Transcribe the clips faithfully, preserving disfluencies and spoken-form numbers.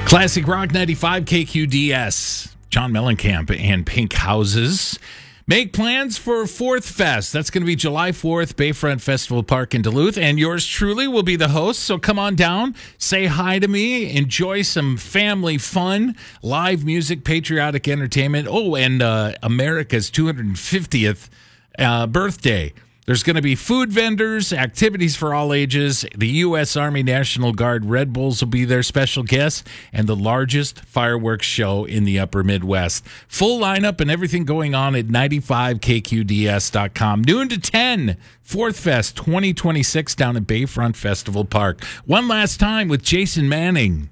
Classic Rock ninety-five K Q D S. John Mellencamp and Pink Houses make plans for Fourth Fest. That's going to be July fourth, Bayfront Festival Park in Duluth. And yours truly will be the host. So come on down, say hi to me, enjoy some family fun, live music, patriotic entertainment. Oh, and uh, America's two hundred fiftieth uh, birthday. There's going to be food vendors, activities for all ages. The U S Army National Guard Red Bulls will be their special guests, and the largest fireworks show in the upper Midwest. Full lineup and everything going on at ninety-five K Q D S dot com. Noon to ten, Fourth Fest twenty twenty-six down at Bayfront Festival Park. One last time with Jason Manning.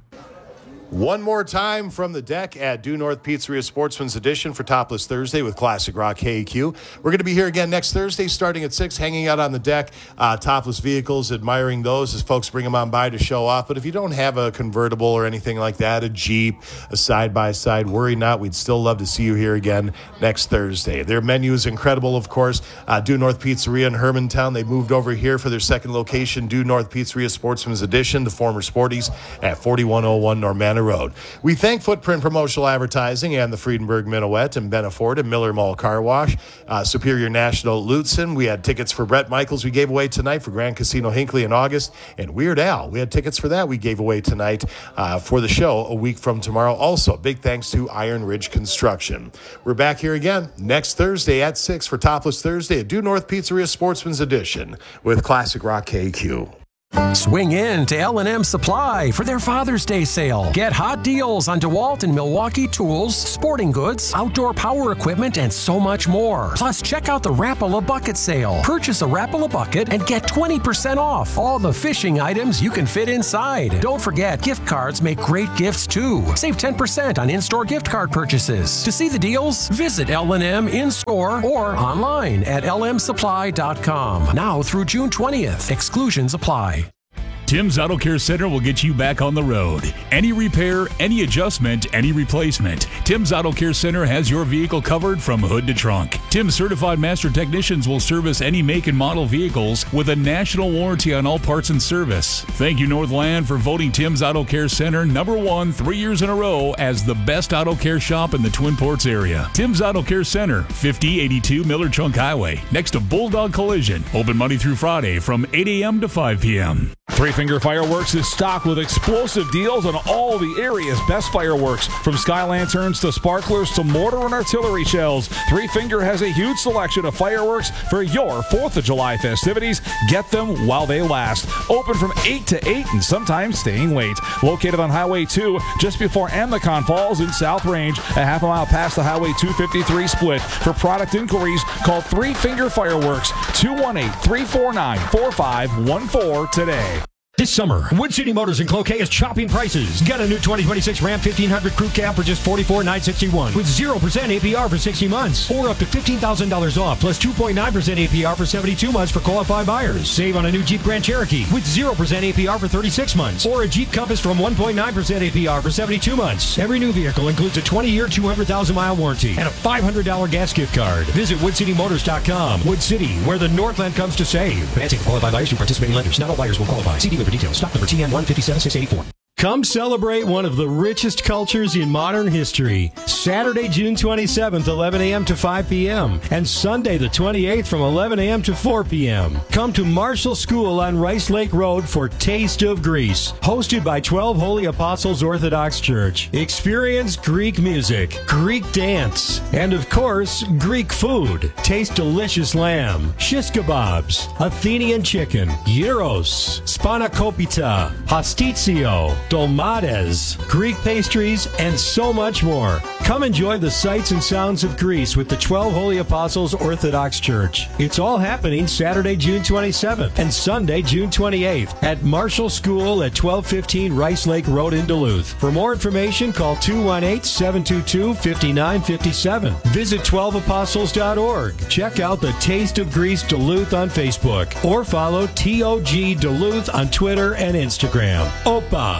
One more time from the deck at Due North Pizzeria Sportsman's Edition for Topless Thursday with Classic Rock K A Q. We're going to be here again next Thursday starting at six, hanging out on the deck, uh, topless vehicles, admiring those as folks bring them on by to show off. But if you don't have a convertible or anything like that, a Jeep, a side-by-side, worry not. We'd still love to see you here again next Thursday. Their menu is incredible, of course. Uh, Due North Pizzeria in Hermantown. They moved over here for their second location, Due North Pizzeria Sportsman's Edition, the former Sporties at forty-one oh one Normanna Road. We thank Footprint Promotional Advertising and the Friedenberg Minuet and Benafort and Miller Mall Car Wash, uh, Superior National Lutsen. We had tickets for Brett Michaels we gave away tonight for Grand Casino Hinckley in August, and Weird Al. We had tickets for that we gave away tonight uh, for the show a week from tomorrow. Also, big thanks to Iron Ridge Construction. We're back here again next Thursday at six for Topless Thursday at Due North Pizzeria Sportsman's Edition with Classic Rock K A Q. Swing in to L and M Supply for their Father's Day sale. Get hot deals on DeWalt and Milwaukee tools, sporting goods, outdoor power equipment, and so much more. Plus, check out the Rapala Bucket sale. Purchase a Rapala Bucket and get twenty percent off all the fishing items you can fit inside. Don't forget, gift cards make great gifts too. Save ten percent on in-store gift card purchases. To see the deals, visit L and M in-store or online at L M supply dot com. Now through June twentieth. Exclusions apply. Tim's Auto Care Center will get you back on the road. Any repair, any adjustment, any replacement. Tim's Auto Care Center has your vehicle covered from hood to trunk. Tim's certified master technicians will service any make and model vehicles with a national warranty on all parts and service. Thank you, Northland, for voting Tim's Auto Care Center number one three years in a row as the best auto care shop in the Twin Ports area. Tim's Auto Care Center, fifty eighty-two Miller Trunk Highway, next to Bulldog Collision. Open Monday through Friday from eight a.m. to five p.m. Three Finger Fireworks is stocked with explosive deals on all the area's best fireworks. From sky lanterns to sparklers to mortar and artillery shells, Three Finger has a huge selection of fireworks for your fourth of July festivities. Get them while they last. Open from eight to eight and sometimes staying late. Located on Highway two, just before Amnicon Falls in South Range, a half a mile past the Highway two fifty-three split. For product inquiries, call Three Finger Fireworks, two one eight, three four nine, four five one four today. This summer, Wood City Motors in Cloquet is chopping prices. Get a new twenty twenty-six Ram fifteen hundred Crew Cab for just forty-four thousand nine hundred sixty-one dollars with zero percent A P R for sixty months, or up to fifteen thousand dollars off plus two point nine percent A P R for seventy-two months for qualified buyers. Save on a new Jeep Grand Cherokee with zero percent A P R for thirty-six months, or a Jeep Compass from one point nine percent A P R for seventy-two months. Every new vehicle includes a twenty-year, two hundred thousand mile warranty and a five hundred dollars gas gift card. Visit wood city motors dot com. Wood City, where the Northland comes to save. Financing for qualified buyers through participating lenders. Not all buyers will qualify. See dealer for details. Stock number T N one five seven six eight four. Come celebrate one of the richest cultures in modern history. Saturday, June twenty-seventh, eleven a.m. to five p.m. and Sunday the twenty-eighth from eleven a.m. to four p.m. Come to Marshall School on Rice Lake Road for Taste of Greece, hosted by twelve Holy Apostles Orthodox Church. Experience Greek music, Greek dance, and of course, Greek food. Taste delicious lamb, shish kebabs, Athenian chicken, gyros, spanakopita, hostitio, dolmades, Greek pastries, and so much more. Come enjoy the sights and sounds of Greece with the twelve Holy Apostles Orthodox Church. It's all happening Saturday, June twenty-seventh and Sunday, June twenty-eighth at Marshall School at twelve fifteen Rice Lake Road in Duluth. For more information, call two one eight, seven two two, five nine five seven. Visit twelve apostles dot org. Check out the Taste of Greece Duluth on Facebook or follow T O G Duluth on Twitter and Instagram. Opa!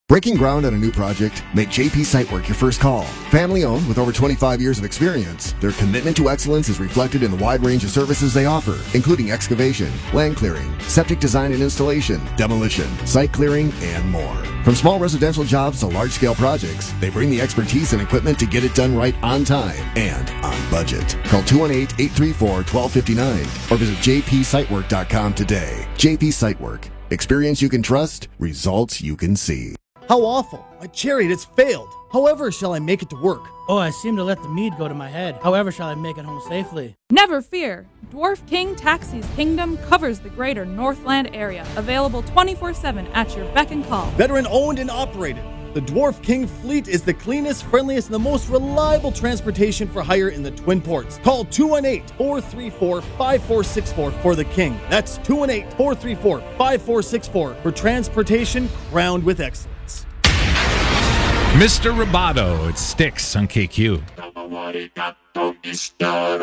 Breaking ground on a new project? Make J P Sitework your first call. Family owned with over twenty-five years of experience, their commitment to excellence is reflected in the wide range of services they offer, including excavation, land clearing, septic design and installation, demolition, site clearing, and more. From small residential jobs to large-scale projects, they bring the expertise and equipment to get it done right on time and on budget. Call two one eight, eight three four, one two five nine or visit j p sitework dot com today. J P Sitework. Experience you can trust, results you can see. How awful. My chariot has failed. However shall I make it to work? Oh, I seem to let the mead go to my head. However shall I make it home safely? Never fear. Dwarf King Taxis Kingdom covers the greater Northland area. Available twenty-four seven at your beck and call. Veteran owned and operated. The Dwarf King fleet is the cleanest, friendliest, and the most reliable transportation for hire in the Twin Ports. Call two one eight, four three four, five four six four for the King. That's two one eight, four three four, five four six four for transportation crowned with excellence. Mister Roboto, it sticks on K Q.